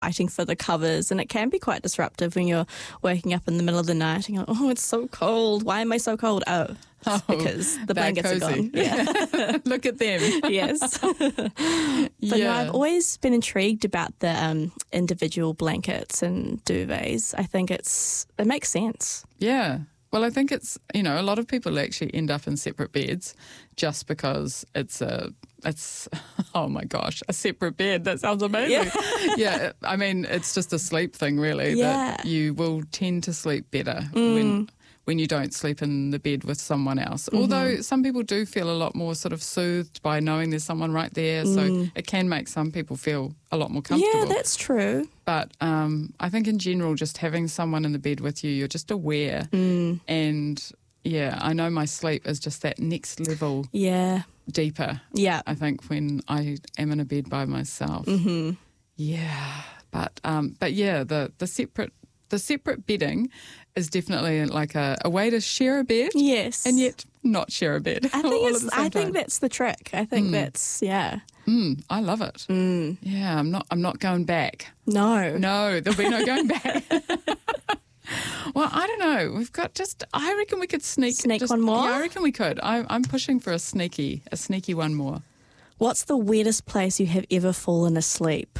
fighting for the covers, and it can be quite disruptive when you're waking up in the middle of the night and you're like, oh, it's so cold. Why am I so cold? Oh, because the blankets cozy. are gone. Yeah. Look at them. Yes. But no, I've always been intrigued about the individual blankets and duvets. I think it makes sense. Yeah. Well, I think it's, a lot of people actually end up in separate beds just because it's oh my gosh, a separate bed. That sounds amazing. Yeah. I mean, it's just a sleep thing, really. Yeah. That you will tend to sleep better when you don't sleep in the bed with someone else. Mm-hmm. Although some people do feel a lot more sort of soothed by knowing there's someone right there. So it can make some people feel a lot more comfortable. Yeah, that's true. But I think in general, just having someone in the bed with you, you're just aware. And yeah, I know my sleep is just that next level deeper. Yeah. I think when I am in a bed by myself. Mm-hmm. Yeah. But yeah, the separate bedding is definitely like a way to share a bed. Yes. And yet not share a bed. I think that's the trick. I think that's, I love it. Yeah, I'm not going back. No. No, there'll be no going back. Well, I don't know. I reckon we could sneak one more? Yeah, I reckon we could. I'm pushing for a sneaky one more. What's the weirdest place you have ever fallen asleep?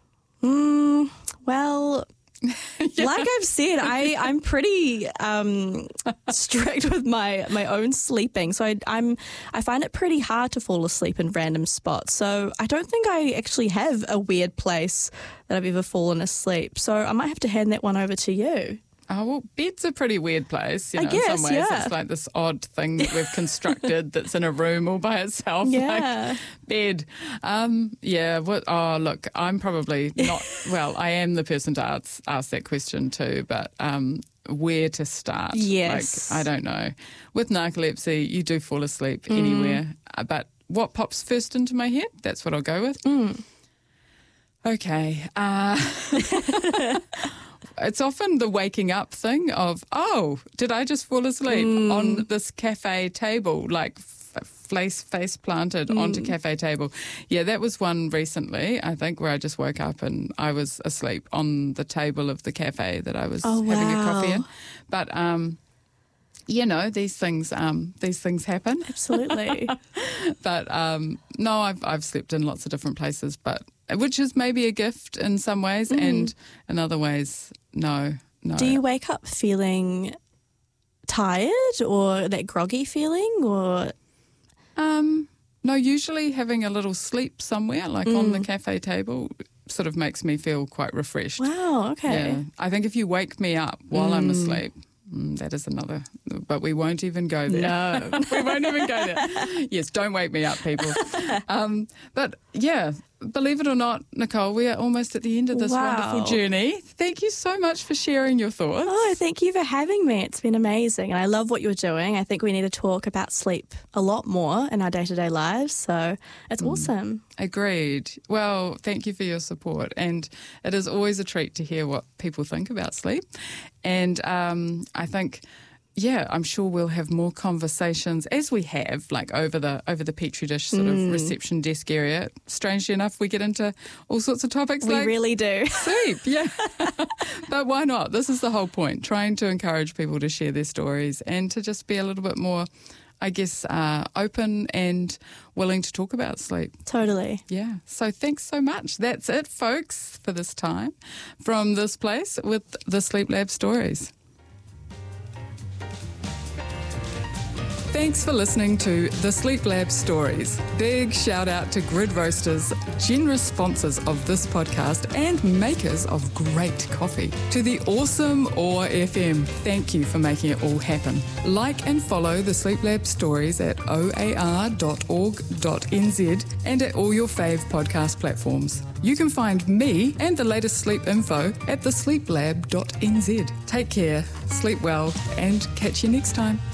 Well, like I've said, I'm pretty strict with my own sleeping. So I find it pretty hard to fall asleep in random spots. So I don't think I actually have a weird place that I've ever fallen asleep. So I might have to hand that one over to you. Oh, well, bed's a pretty weird place, I guess, in some ways. yeah. It's like this odd thing that we've constructed that's in a room all by itself. Yeah. Like bed. Look, I'm probably not, well, I am the person to ask that question too, but where to start? Yes. Like, I don't know. With narcolepsy, you do fall asleep anywhere, but what pops first into my head, that's what I'll go with. Okay. It's often the waking up thing of, oh, did I just fall asleep on this cafe table, like face planted onto cafe table? Yeah, that was one recently, I think, where I just woke up and I was asleep on the table of the cafe that I was having a coffee in. But, these things happen. Absolutely. But no, I've slept in lots of different places, but which is maybe a gift in some ways, and in other ways, no. Do you wake up feeling tired or that groggy feeling, or? No, usually having a little sleep somewhere, like on the cafe table, sort of makes me feel quite refreshed. Wow, okay. Yeah. I think if you wake me up while I'm asleep, that is another, but we won't even go there. No. We won't even go there. Yes, don't wake me up, people. But yeah, believe it or not, Nicole, we are almost at the end of this wonderful journey. Thank you so much for sharing your thoughts. Oh, thank you for having me. It's been amazing. And I love what you're doing. I think we need to talk about sleep a lot more in our day-to-day lives. So it's awesome. Agreed. Well, thank you for your support. And it is always a treat to hear what people think about sleep. And I think, I'm sure we'll have more conversations, as we have, like over the Petri dish sort of reception desk area. Strangely enough, we get into all sorts of topics. We really do. Sleep, yeah. But why not? This is the whole point, trying to encourage people to share their stories and to just be a little bit more, I guess, open and willing to talk about sleep. Totally. Yeah. So thanks so much. That's it, folks, for this time from this place with the Sleep Lab Stories. Thanks for listening to the Sleep Lab Stories. Big shout out to Grid Roasters, generous sponsors of this podcast and makers of great coffee. To the awesome OAR FM, thank you for making it all happen. Like and follow the Sleep Lab Stories at oar.org.nz and at all your fave podcast platforms. You can find me and the latest sleep info at thesleeplab.nz. Take care, sleep well, and catch you next time.